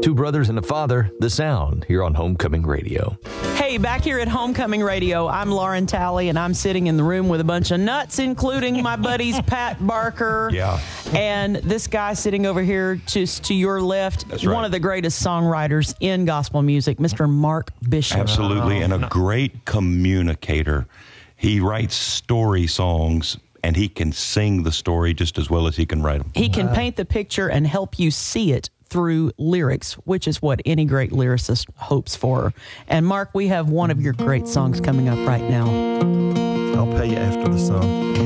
Two brothers and a father, the sound here on Homecoming Radio. Hey, back here at Homecoming Radio, I'm Lauren Talley, and I'm sitting in the room with a bunch of nuts, including my buddies Pat Barker. Yeah. And this guy sitting over here just to your left, That's right. one of the greatest songwriters in gospel music, Mr. Mark Bishop. Absolutely, and a great communicator. He writes story songs, and he can sing the story just as well as he can write them. He can paint the picture and help you see it through lyrics, which is what any great lyricist hopes for. And Mark, we have one of your great songs coming up right now. I'll pay you after the song.